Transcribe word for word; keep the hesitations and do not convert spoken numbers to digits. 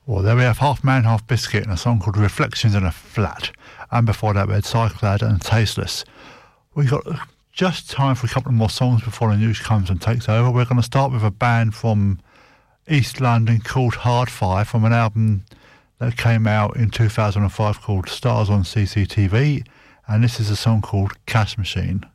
Well, there we have Half Man, Half Biscuit and a song called Reflections in a Flat. And before that we had Cyclad and Tasteless. We've got just time for a couple of more songs before the news comes and takes over. We're going to start with a band from East London called Hardfire from an album that came out in two thousand five called Stars on C C T V. And this is a song called Cash Machine.